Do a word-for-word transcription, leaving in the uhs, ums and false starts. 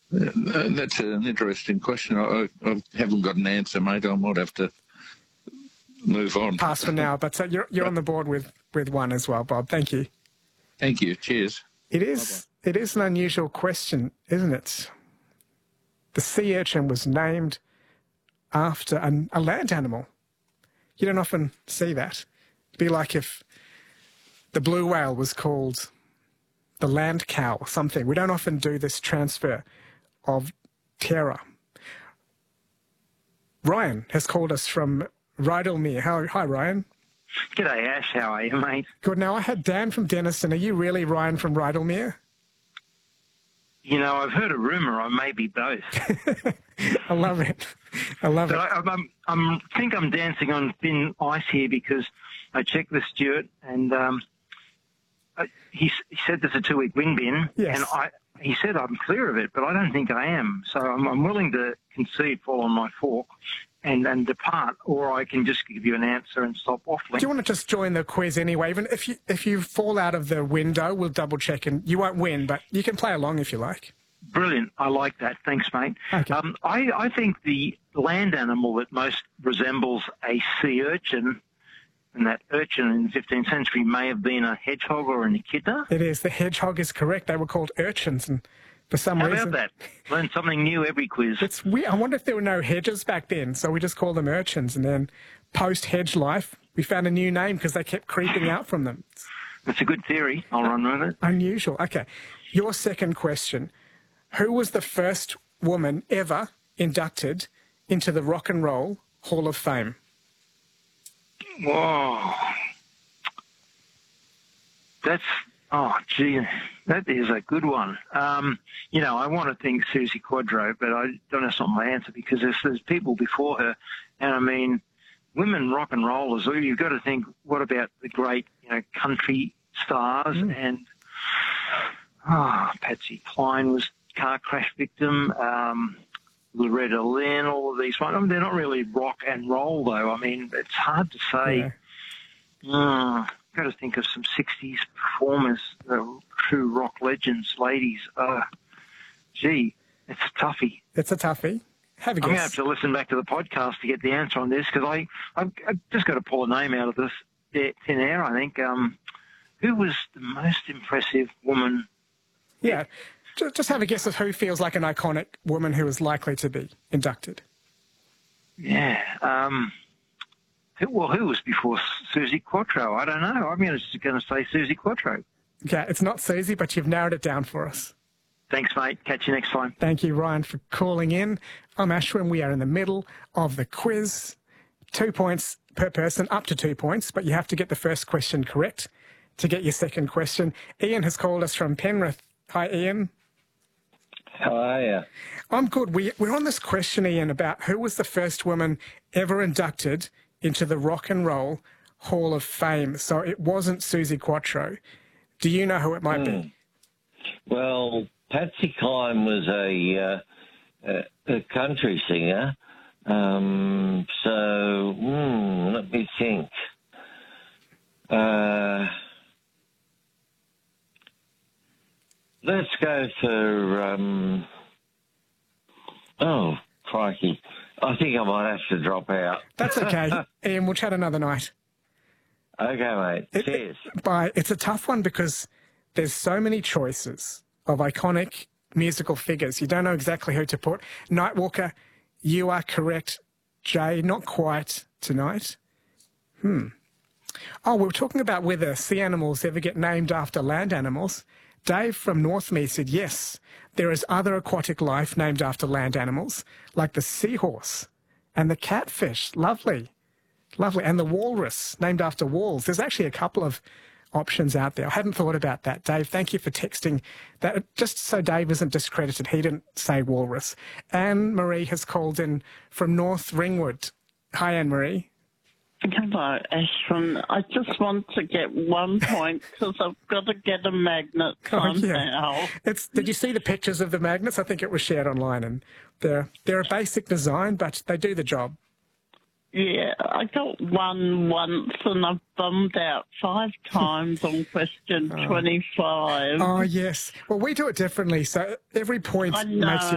Uh, that's an interesting question. I, I haven't got an answer, mate. I might have to move on. Pass for now, but uh, you're, you're on the board with, with one as well, Bob. Thank you. Thank you. Cheers. It is, it is an unusual question, isn't it? The sea urchin was named after an, a land animal. You don't often see that. It'd be like if the blue whale was called the land cow or something. We don't often do this transfer of terror. Ryan has called us from Rydalmere. How, hi, Ryan. G'day, Ash. How are you, mate? Good. Now, I had Dan from Denniston. Are you really Ryan from Rydalmere? You know, I've heard a rumour I may be both. I love it. I love but it. I I'm, I'm, think I'm dancing on thin ice here because I checked with Stuart and um, I, he, he said there's a two-week wind bin. Yes. And I, he said I'm clear of it, but I don't think I am. So I'm, I'm willing to concede, fall on my fork and, and depart, or I can just give you an answer and stop waffling. Do you want to just join the quiz anyway? Even if you if you fall out of the window, we'll double check and you won't win, but you can play along if you like. Brilliant. I like that. Thanks, mate. Okay. Um, I, I think the land animal that most resembles a sea urchin, and that urchin in the fifteenth century may have been a hedgehog or an echidna. It is. The hedgehog is correct. They were called urchins, and for some How reason... about that? Learn something new every quiz. It's weird. I wonder if there were no hedges back then, so we just call them urchins, and then post-hedge life, we found a new name because they kept creeping out from them. That's a good theory. I'll run with it. Unusual. Okay. Your second question. Who was the first woman ever inducted into the Rock and Roll Hall of Fame? Whoa. That's, oh, gee, that is a good one. Um, you know, I want to think Susie Quadro, but I don't know, that's not my answer because there's, there's people before her. And I mean, women rock and rollers, you've got to think, what about the great, you know, country stars? Mm. And, oh, Patsy Cline was car crash victim, um, Loretta Lynn, all of these ones. I mean, they're not really rock and roll, though. I mean, it's hard to say. Yeah. Uh, got to think of some sixties performers, uh, true rock legends, ladies. Uh, gee, it's a toughie. It's a toughie. Have a guess. I'm going to have to listen back to the podcast to get the answer on this because I, I've, I've just got to pull a name out of this thin air, I think. Um, who was the most impressive woman? Yeah. Just have a guess of who feels like an iconic woman who is likely to be inducted. Yeah. Um, who, well, who was before Susie Quatro? I don't know. I'm just going to say Susie Quatro. Okay, it's not Susie, but you've narrowed it down for us. Thanks, mate. Catch you next time. Thank you, Ryan, for calling in. I'm Ashwin. We are in the middle of the quiz. Two points per person, up to two points, but you have to get the first question correct to get your second question. Ian has called us from Penrith. Hi, Ian. How are you? I'm good. We, we're on this question, Ian, about who was the first woman ever inducted into the Rock and Roll Hall of Fame. So it wasn't Susie Quatro. Do you know who it might mm. be? Well, Patsy Cline was a, uh, a, a country singer. Um, so, mm, let me think. Uh... Let's go for, um, oh, crikey. I think I might have to drop out. That's okay. Ian, we'll chat another night. Okay, mate. It, Cheers. It, but it's a tough one because there's so many choices of iconic musical figures. You don't know exactly who to put. Nightwalker, you are correct. Jay, not quite tonight. Hmm. Oh, we were talking about whether sea animals ever get named after land animals. Dave from Northmead said, yes, there is other aquatic life named after land animals, like the seahorse and the catfish. Lovely. Lovely. And the walrus, named after walls. There's actually a couple of options out there. I hadn't thought about that. Dave, thank you for texting that. Just so Dave isn't discredited, he didn't say walrus. Anne-Marie has called in from North Ringwood. Hi, Anne-Marie. Hello, Ashwin. I just want to get one point because I've got to get a magnet somehow. Oh, yeah. It's, did you see the pictures of the magnets? I think it was shared online, and they're, they're a basic design, but they do the job. Yeah, I got one once and I've bummed out five times on question oh. twenty-five. Oh, yes. Well, we do it differently, so every point makes you